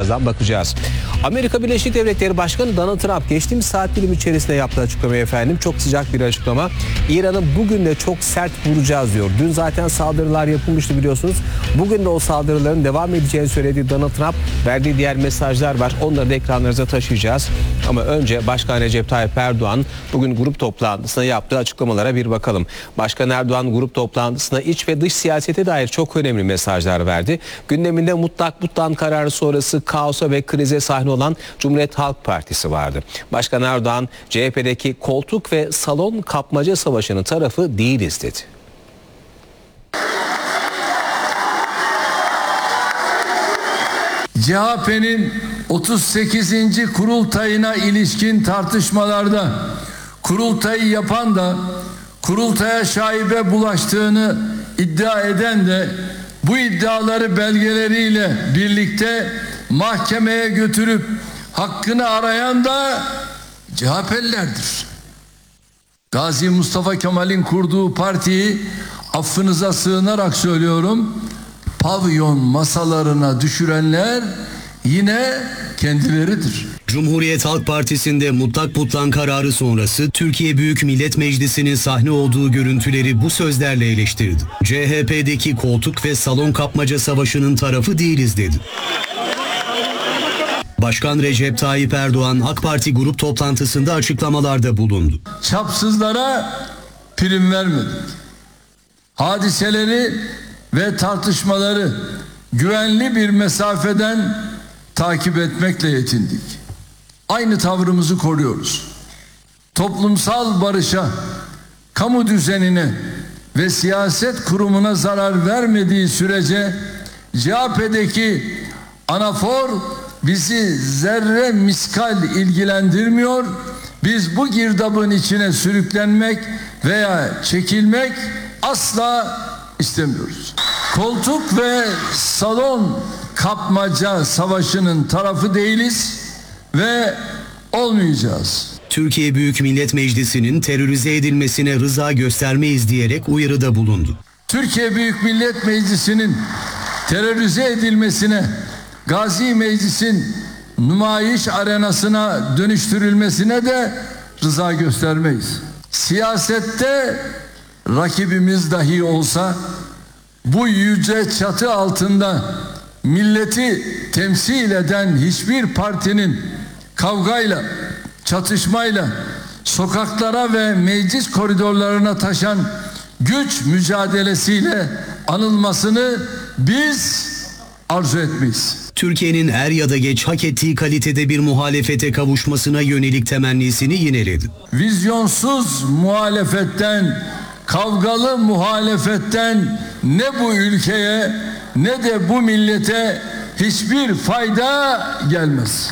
birazdan bakacağız. Amerika Birleşik Devletleri Başkanı Donald Trump geçtiğimiz saat dilimi içerisinde yaptığı açıklamayı efendim. Çok sıcak bir açıklama. İran'ı bugün de çok sert vuracağız diyor. Dün zaten saldırılar yapılmıştı biliyorsunuz. Bugün de o saldırıların devam edeceğini söylediği Donald Trump verdiği diğer mesajlar var. Onları da ekranlarınıza taşıyacağız. Ama önce Başkan Recep Tayyip Erdoğan bugün grup toplantısında yaptığı açıklamalara bir bakalım. Başkan Erdoğan grup toplantısında iç ve dış siyasete dair çok önemli mesajlar verdi. Gündeminde mutlak butlan kararı sonrası kaosa ve krize sahne olan Cumhuriyet Halk Partisi vardı. Başkan Erdoğan CHP'deki koltuk ve salon kapmaca savaşının tarafı değiliz dedi. CHP'nin 38. kurultayına ilişkin tartışmalarda kurultayı yapan da kurultaya şaibe bulaştığını iddia eden de bu iddiaları belgeleriyle birlikte mahkemeye götürüp hakkını arayan da CHP'lilerdir. Gazi Mustafa Kemal'in kurduğu partiyi affınıza sığınarak söylüyorum, pavyon masalarına düşürenler yine kendileridir. Cumhuriyet Halk Partisi'nde mutlak butlan kararı sonrası Türkiye Büyük Millet Meclisi'nin sahne olduğu görüntüleri bu sözlerle eleştirdi. CHP'deki koltuk ve salon kapmaca savaşının tarafı değiliz dedi. Başkan Recep Tayyip Erdoğan AK Parti grup toplantısında açıklamalarda bulundu. Çapsızlara prim vermedik. Hadiseleri ve tartışmaları güvenli bir mesafeden takip etmekle yetindik. Aynı tavrımızı koruyoruz. Toplumsal barışa, kamu düzenine ve siyaset kurumuna zarar vermediği sürece CHP'deki anafor bizi zerre miskal ilgilendirmiyor. Biz bu girdabın içine sürüklenmek veya çekilmek asla istemiyoruz. Koltuk ve salon kapmaca savaşının tarafı değiliz ve olmayacağız. Türkiye Büyük Millet Meclisi'nin terörize edilmesine rıza göstermeyiz diyerek uyarıda bulundu. Türkiye Büyük Millet Meclisi'nin terörize edilmesine, Gazi Meclis'in nümayiş arenasına dönüştürülmesine de rıza göstermeyiz. Siyasette rakibimiz dahi olsa bu yüce çatı altında milleti temsil eden hiçbir partinin kavgayla, çatışmayla sokaklara ve meclis koridorlarına taşan güç mücadelesiyle anılmasını biz arzu etmeyiz. Türkiye'nin er ya da geç hak ettiği kalitede bir muhalefete kavuşmasına yönelik temennisini yineledi. Vizyonsuz muhalefetten, kavgalı muhalefetten ne bu ülkeye ne de bu millete hiçbir fayda gelmez.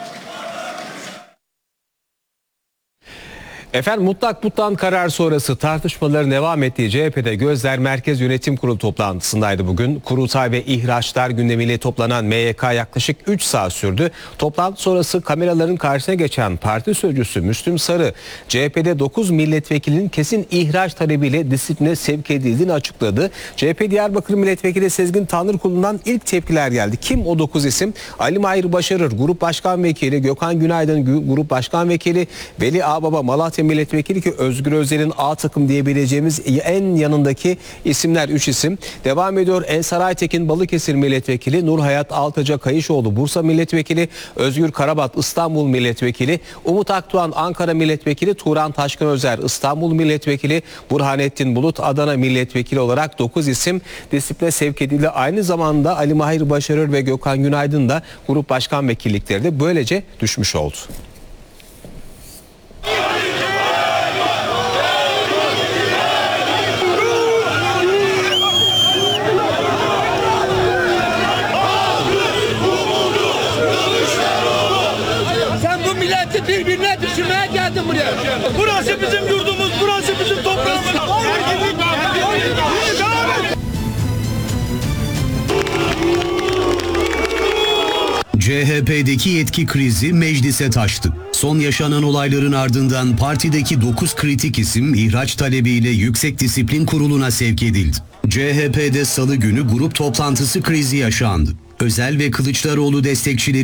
Efendim mutlak butlan karar sonrası tartışmaların devam ettiği CHP'de gözler Merkez Yönetim Kurulu toplantısındaydı bugün. Kurultay ve ihraçlar gündemiyle toplanan MYK yaklaşık 3 saat sürdü. Toplantı sonrası kameraların karşısına geçen parti sözcüsü Müslüm Sarı, CHP'de 9 milletvekilinin kesin ihraç talebiyle disipline sevk edildiğini açıkladı. CHP Diyarbakır Milletvekili Sezgin Tanrıkulu'ndan ilk tepkiler geldi. Kim o 9 isim? Ali Mahir Başarır, Grup Başkan Vekili, Gökhan Günaydın, Grup Başkan Vekili, Veli Ağbaba, Malatya Milletvekili ki Özgür Özel'in A takım diyebileceğimiz en yanındaki isimler 3 isim. Devam ediyor Ensar Aytekin Balıkesir Milletvekili, Nur Hayat Altaca Kayışoğlu Bursa Milletvekili, Özgür Karabat İstanbul Milletvekili, Umut Akdoğan Ankara Milletvekili, Turan Taşkın Özer İstanbul Milletvekili, Burhanettin Bulut Adana Milletvekili olarak 9 isim disipline sevk edildi. Aynı zamanda Ali Mahir Başarır ve Gökhan Günaydın da grup başkan vekillikleri de böylece düşmüş oldu. Birbirine düşürmeye geldim buraya. Burası bizim yurdumuz, burası bizim toprağımız. CHP'deki yetki krizi meclise taştı. Son yaşanan olayların ardından partideki 9 kritik isim ihraç talebiyle Yüksek Disiplin Kurulu'na sevk edildi. CHP'de salı günü grup toplantısı krizi yaşandı. Özel ve Kılıçdaroğlu destekçileri